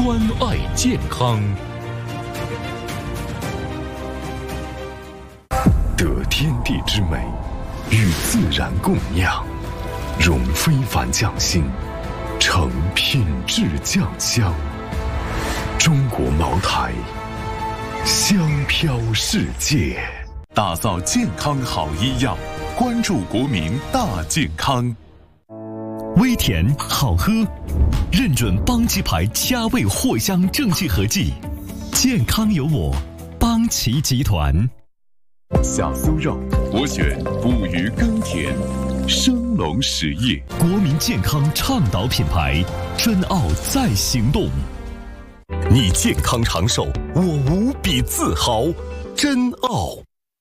关爱健康。得天地之美，与自然共酿，融非凡匠心，成品质酱香。中国茅台，香飘世界。打造健康好医药，关注国民大健康。微甜好喝，认准邦奇牌佳味藿香正气合剂，健康有我，邦奇集团。小酥肉，我选捕鱼耕田，生龙实业，国民健康倡导品牌，珍奥在行动。你健康长寿，我无比自豪，珍奥。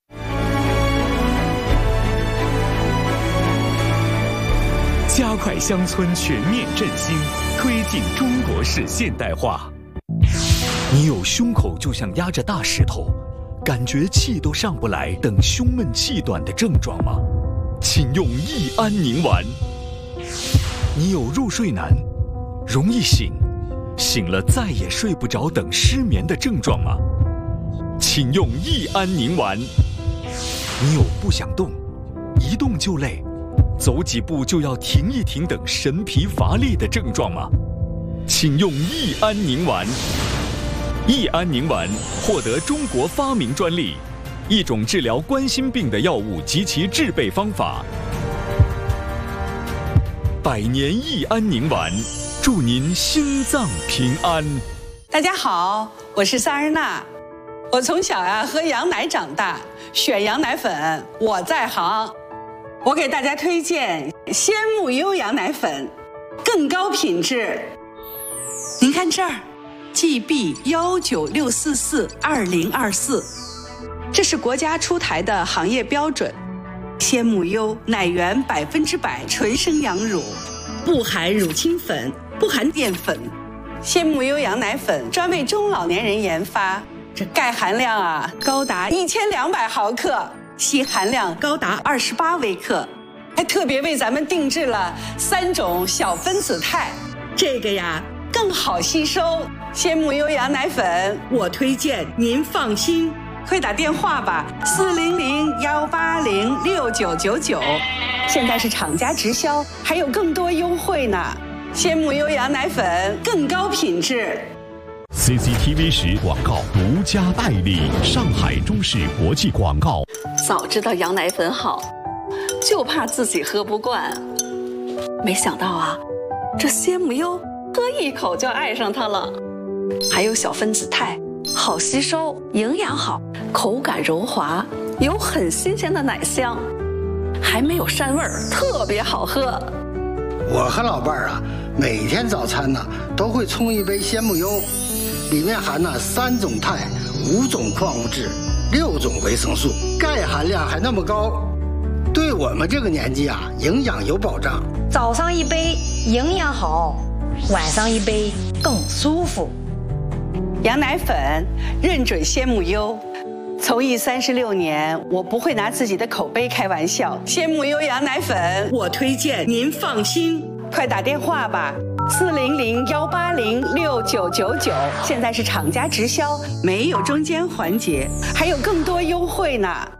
加快乡村全面振兴，推进中国式现代化。你有胸口就像压着大石头，感觉气都上不来等胸闷气短的症状吗？请用益安宁丸。你有入睡难、容易醒了再也睡不着等失眠的症状吗？请用益安宁丸。你有不想动、一动就累、走几步就要停一停等神疲乏力的症状吗？请用益安宁丸。益安宁丸获得中国发明专利，一种治疗冠心病的药物及其制备方法。百年益安宁丸，祝您心脏平安。 大家好，我是萨日娜。我从小喝羊奶长大，选羊奶粉我在行。我给大家推荐鲜木优羊奶粉，更高品质。您看这儿 ，GB196442024，这是国家出台的行业标准。鲜木优奶源100%纯生羊乳，不含乳清粉，不含淀粉。鲜木优羊奶粉专为中老年人研发，这钙含量高达1200毫克。硒含量高达28微克，还特别为咱们定制了3种小分子肽，这个更好吸收。鲜木优羊奶粉，我推荐您放心，快打电话吧，400-180-6999，现在是厂家直销，还有更多优惠呢。鲜木优羊奶粉更高品质。 CCTV 10广告独家代理，上海中视国际广告。 早知道羊奶粉好，就怕自己喝不惯。没想到这鲜木优喝一口就爱上它了。还有小分子肽，好吸收，营养好，口感柔滑，有很新鲜的奶香，还没有膻味儿，特别好喝。 我和老伴儿每天早餐都会冲一杯鲜木优。里面含3种肽、5种矿物质、6种维生素，钙含量还那么高，对我们这个年纪营养有保障。 早上一杯营养好，晚上一杯更舒服。 羊奶粉认准鲜木优，从艺36年，我不会拿自己的口碑开玩笑。鲜木优羊奶粉，我推荐您放心，快打电话吧。400-180-6999，现在是厂家直销，没有中间环节，还有更多优惠呢。